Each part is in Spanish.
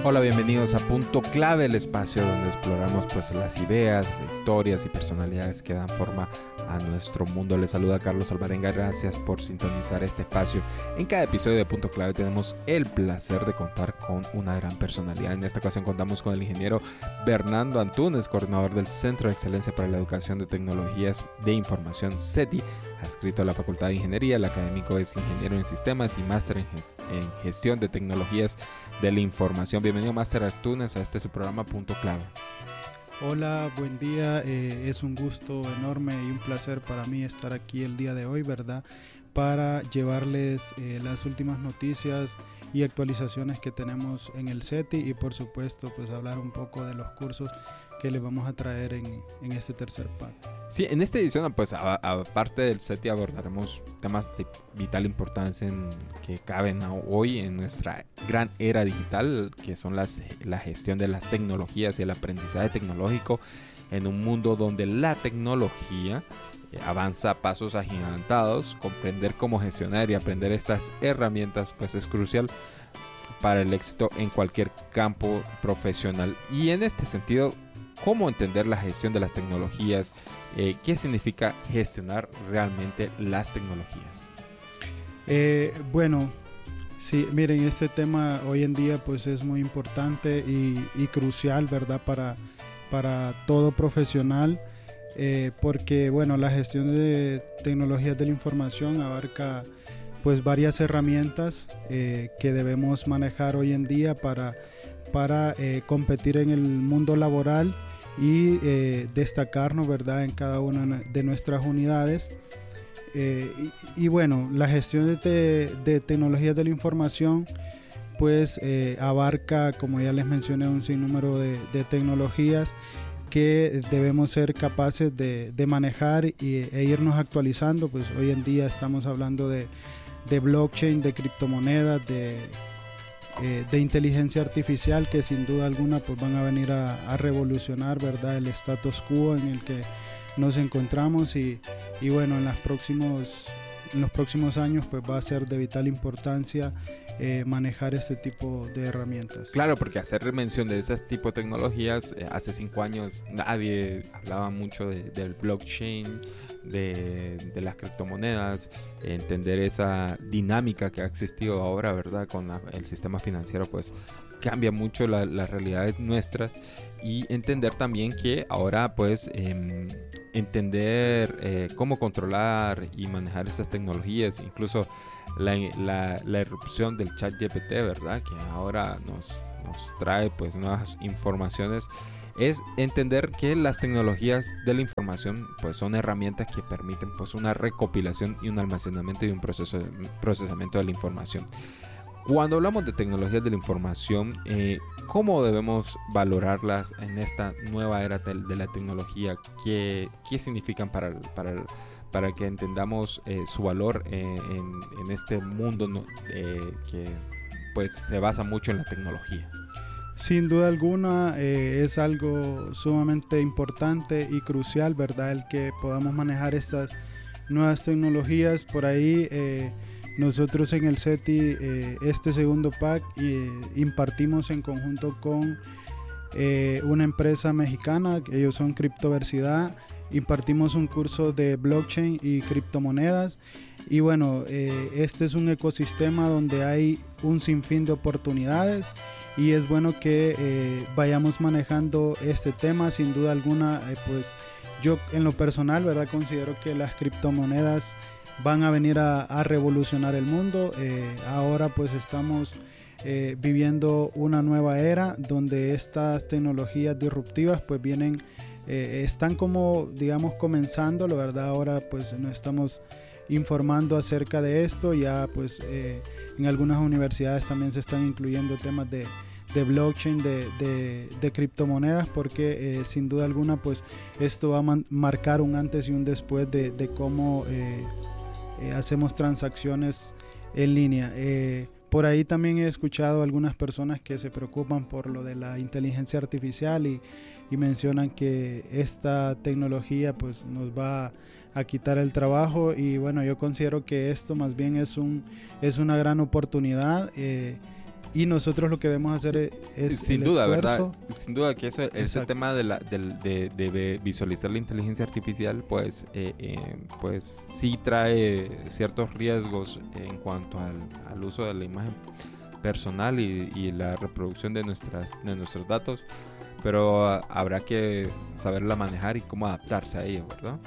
Hola, bienvenidos a Punto Clave, el espacio donde exploramos pues las ideas, historias y personalidades que dan forma a nuestro mundo. Les saluda Carlos Alvarenga, gracias por sintonizar este espacio. En cada episodio de Punto Clave tenemos el placer de contar con una gran personalidad. En esta ocasión contamos con el ingeniero Bernardo Antunes, coordinador del Centro de Excelencia para la Educación de Tecnologías de Información CETI, adscrito a la Facultad de Ingeniería. El académico es ingeniero en sistemas y máster en gestión de tecnologías de la información. Bienvenido, Máster Antunes, a este su programa Punto Clave. Hola, buen día. Es un gusto enorme y un placer para mí estar aquí el día de hoy, ¿verdad? Para llevarles las últimas noticias y actualizaciones que tenemos en el CETI y por supuesto pues hablar un poco de los cursos que les vamos a traer en este tercer pack. Sí, en esta edición pues aparte del CETI abordaremos temas de vital importancia que caben hoy en nuestra gran era digital, que son la gestión de las tecnologías y el aprendizaje tecnológico en un mundo donde la tecnología avanza a pasos agigantados. Comprender cómo gestionar y aprender estas herramientas pues es crucial para el éxito en cualquier campo profesional. Y en este sentido, ¿cómo entender la gestión de las tecnologías? ¿Qué significa gestionar realmente las tecnologías? Bueno, sí, miren, este tema hoy en día pues es muy importante y crucial, ¿verdad? Para todo profesional, porque bueno, la gestión de tecnologías de la información abarca pues varias herramientas que debemos manejar hoy en día para competir en el mundo laboral y destacarnos, ¿verdad?, en cada una de nuestras unidades. Y bueno, la gestión de tecnologías de la información pues abarca, como ya les mencioné, un sinnúmero de tecnologías que debemos ser capaces de manejar e irnos actualizando. Pues hoy en día estamos hablando de blockchain, de criptomonedas, de inteligencia artificial, que sin duda alguna pues van a venir a revolucionar, ¿verdad?, el status quo en el que nos encontramos y bueno, en los próximos años pues va a ser de vital importancia manejar este tipo de herramientas. Claro, porque hacer mención de ese tipo de tecnologías, hace 5 años nadie hablaba mucho del blockchain, de las criptomonedas, entender esa dinámica que ha existido ahora, ¿verdad? Con el sistema financiero, pues cambia mucho las realidades nuestras, y entender también que ahora pues entender cómo controlar y manejar estas tecnologías, incluso la irrupción del ChatGPT, ¿verdad?, que ahora nos trae pues nuevas informaciones. Es entender que las tecnologías de la información pues son herramientas que permiten pues una recopilación y un almacenamiento y un procesamiento de la información. Cuando hablamos de tecnologías de la información, ¿cómo debemos valorarlas en esta nueva era de la tecnología? ¿Qué significan para que entendamos su valor en este mundo, ¿no?, que pues se basa mucho en la tecnología? Sin duda alguna es algo sumamente importante y crucial, ¿verdad?, el que podamos manejar estas nuevas tecnologías. Por ahí nosotros en el CETI este segundo pack impartimos en conjunto con una empresa mexicana, que ellos son Criptoversidad. Impartimos un curso de blockchain y criptomonedas y bueno, este es un ecosistema donde hay un sinfín de oportunidades y es bueno que vayamos manejando este tema. Sin duda alguna, pues yo en lo personal, ¿verdad?, considero que las criptomonedas van a venir a revolucionar el mundo. Ahora pues estamos viviendo una nueva era donde estas tecnologías disruptivas pues vienen están como digamos comenzando, la verdad. Ahora pues nos estamos informando acerca de esto, ya pues en algunas universidades también se están incluyendo temas de blockchain, de criptomonedas, porque sin duda alguna pues esto va a marcar un antes y un después de cómo hacemos transacciones en línea. Por ahí también he escuchado algunas personas que se preocupan por lo de la inteligencia artificial y mencionan que esta tecnología pues nos va a quitar el trabajo, y bueno, yo considero que esto más bien es una gran oportunidad y nosotros lo que debemos hacer es sin duda, esfuerzo. ¿verdad? Sin duda que ese tema de visualizar la inteligencia artificial, pues sí trae ciertos riesgos en cuanto al uso de la imagen personal y la reproducción de nuestros datos, pero habrá que saberla manejar y cómo adaptarse a ello, ¿verdad?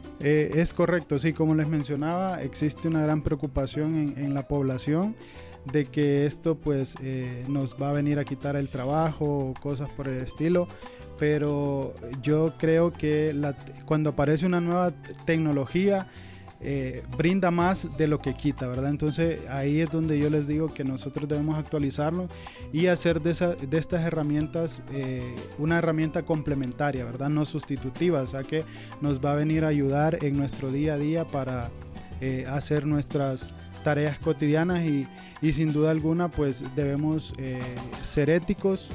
Es correcto, sí, como les mencionaba, existe una gran preocupación en la población de que esto pues nos va a venir a quitar el trabajo o cosas por el estilo, pero yo creo que cuando aparece una nueva tecnología brinda más de lo que quita, ¿verdad? Entonces ahí es donde yo les digo que nosotros debemos actualizarlo y hacer de estas herramientas una herramienta complementaria, ¿verdad? No sustitutiva, o sea que nos va a venir a ayudar en nuestro día a día para hacer nuestras tareas cotidianas y sin duda alguna pues debemos ser éticos,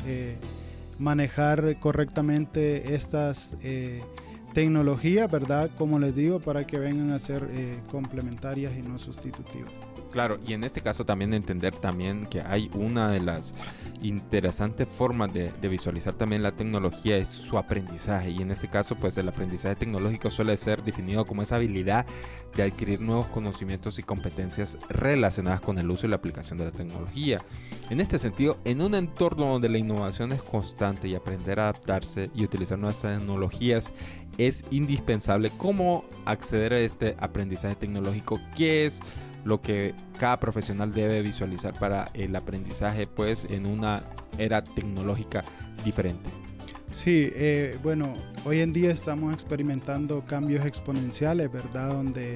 manejar correctamente estas tecnología, ¿verdad? Como les digo, para que vengan a ser complementarias y no sustitutivas. Claro, y en este caso también entender también que hay una de las interesantes formas de visualizar también la tecnología es su aprendizaje, y en este caso pues el aprendizaje tecnológico suele ser definido como esa habilidad de adquirir nuevos conocimientos y competencias relacionadas con el uso y la aplicación de la tecnología. En este sentido, en un entorno donde la innovación es constante y aprender a adaptarse y utilizar nuevas tecnologías es indispensable, ¿cómo acceder a este aprendizaje tecnológico? ¿Qué es lo que cada profesional debe visualizar para el aprendizaje pues en una era tecnológica diferente? Sí, bueno, hoy en día estamos experimentando cambios exponenciales, ¿verdad? Donde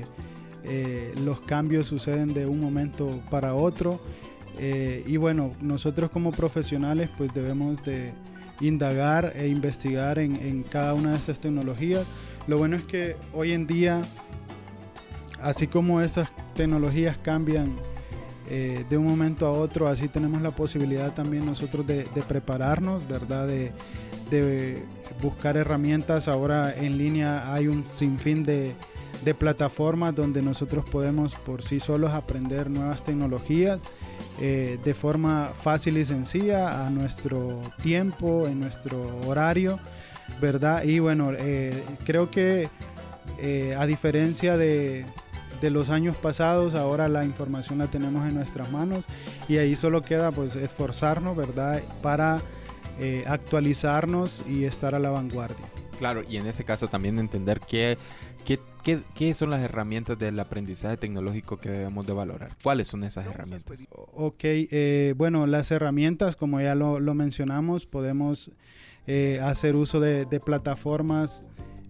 los cambios suceden de un momento para otro, y bueno, nosotros como profesionales pues debemos de indagar e investigar en cada una de estas tecnologías. Lo bueno es que hoy en día, así como estas tecnologías cambian de un momento a otro, así tenemos la posibilidad también nosotros de prepararnos, ¿verdad? De buscar herramientas. Ahora en línea hay un sinfín de plataformas donde nosotros podemos por sí solos aprender nuevas tecnologías de forma fácil y sencilla, a nuestro tiempo, en nuestro horario, ¿verdad? Y bueno, creo que a diferencia de los años pasados, ahora la información la tenemos en nuestras manos y ahí solo queda pues esforzarnos, ¿verdad? Para actualizarnos y estar a la vanguardia. Claro, y en este caso también entender qué son las herramientas del aprendizaje tecnológico que debemos de valorar. ¿Cuáles son esas herramientas? Ok, bueno, las herramientas, como ya lo mencionamos, podemos hacer uso de plataformas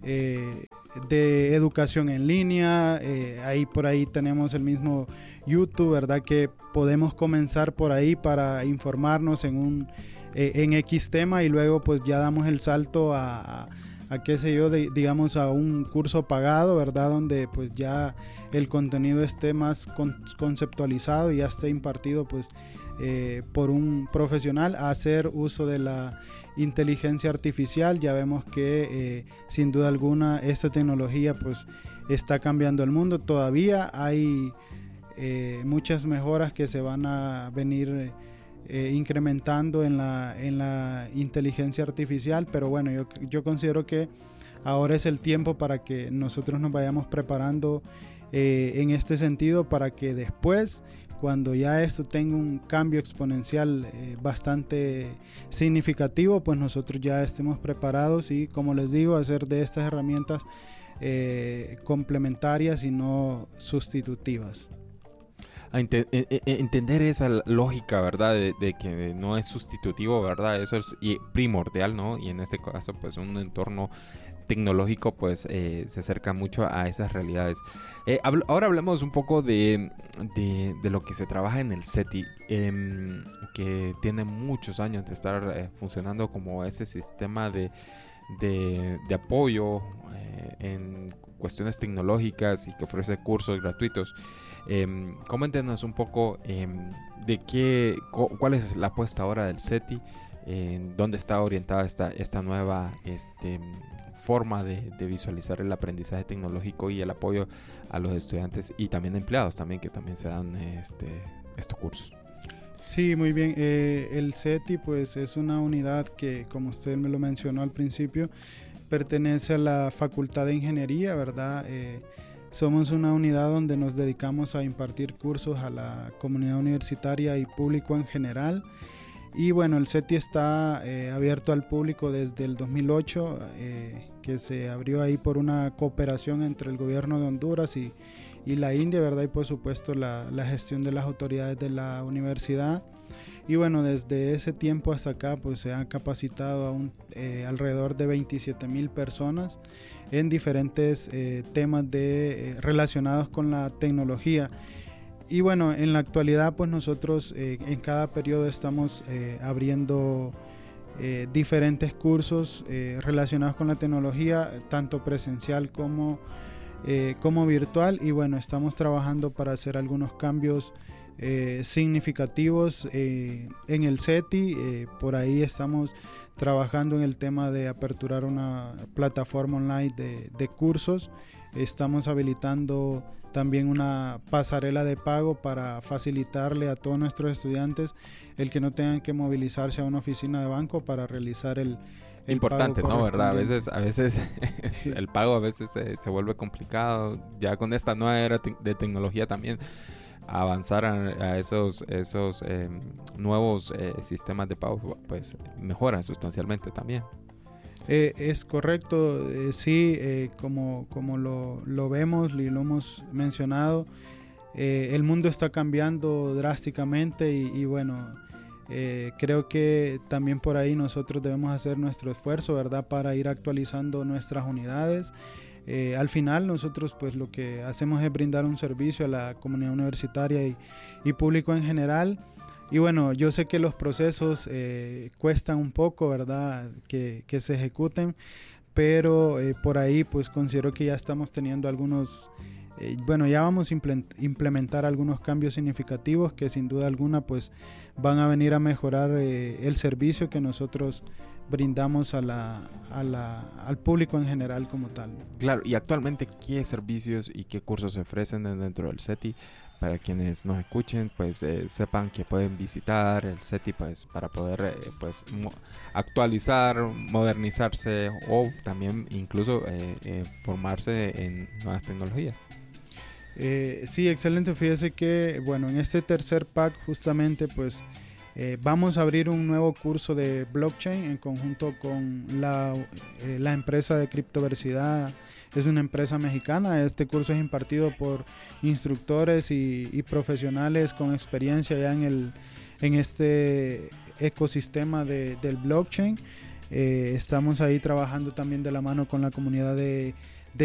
de educación en línea. Ahí por ahí tenemos el mismo YouTube, ¿verdad? Que podemos comenzar por ahí para informarnos en X tema y luego pues ya damos el salto a qué sé yo, digamos a un curso pagado, ¿verdad? Donde pues ya el contenido esté más conceptualizado y ya esté impartido pues por un profesional. A hacer uso de la inteligencia artificial, ya vemos que sin duda alguna esta tecnología pues está cambiando el mundo. Todavía hay muchas mejoras que se van a venir incrementando en la inteligencia artificial, pero bueno, yo considero que ahora es el tiempo para que nosotros nos vayamos preparando en este sentido, para que después, cuando ya esto tenga un cambio exponencial bastante significativo, pues nosotros ya estemos preparados y, como les digo, hacer de estas herramientas complementarias y no sustitutivas. Entender esa lógica, ¿verdad? De que no es sustitutivo, ¿verdad? Eso es primordial, ¿no? Y en este caso, pues un entorno tecnológico, pues se acerca mucho a esas realidades. Ahora hablemos un poco de lo que se trabaja en el SETI, que tiene muchos años de estar funcionando como ese sistema de apoyo en cuestiones tecnológicas y que ofrece cursos gratuitos. Coméntenos un poco de cuál es la apuesta ahora del SETI, dónde está orientada esta nueva forma de visualizar el aprendizaje tecnológico y el apoyo a los estudiantes y también empleados también, que también se dan estos cursos. Sí, muy bien. El CETI pues es una unidad que, como usted me lo mencionó al principio, pertenece a la Facultad de Ingeniería, ¿verdad? Somos una unidad donde nos dedicamos a impartir cursos a la comunidad universitaria y público en general. Y bueno, el CETI está abierto al público desde el 2008, que se abrió ahí por una cooperación entre el gobierno de Honduras y la India, ¿verdad? Y por supuesto la gestión de las autoridades de la universidad. Y bueno, desde ese tiempo hasta acá pues se han capacitado a alrededor de 27,000 personas en diferentes temas relacionados con la tecnología. Y bueno, en la actualidad pues nosotros en cada periodo estamos abriendo diferentes cursos relacionados con la tecnología, tanto presencial como virtual. Y bueno, estamos trabajando para hacer algunos cambios significativos en el CETI. Por ahí estamos trabajando en el tema de aperturar una plataforma online de cursos. Estamos habilitando también una pasarela de pago para facilitarle a todos nuestros estudiantes el que no tengan que movilizarse a una oficina de banco para realizar el importante, ¿no? ¿Verdad? A veces sí. El pago a veces se vuelve complicado. Ya con esta nueva era de tecnología también avanzar a esos nuevos sistemas de pago pues mejora sustancialmente también. Es correcto, sí, como lo vemos y lo hemos mencionado, el mundo está cambiando drásticamente y bueno, creo que también por ahí nosotros debemos hacer nuestro esfuerzo, ¿verdad?, para ir actualizando nuestras unidades. Al final nosotros pues lo que hacemos es brindar un servicio a la comunidad universitaria y público en general. Y bueno, yo sé que los procesos cuestan un poco, ¿verdad?, que se ejecuten, pero por ahí pues considero que ya estamos teniendo algunos, ya vamos a implementar algunos cambios significativos que sin duda alguna pues van a venir a mejorar el servicio que nosotros brindamos al público en general como tal. Claro, y actualmente, ¿qué servicios y qué cursos se ofrecen dentro del CETI? Para quienes nos escuchen, pues sepan que pueden visitar el CETI pues, para poder actualizar, modernizarse o también incluso formarse en nuevas tecnologías. Sí, excelente. Fíjese que, bueno, en este tercer pack justamente pues vamos a abrir un nuevo curso de blockchain en conjunto con la empresa de Criptoversidad. Es una empresa mexicana. Este curso es impartido por instructores y profesionales con experiencia ya en este ecosistema del blockchain. Estamos ahí trabajando también de la mano con la comunidad de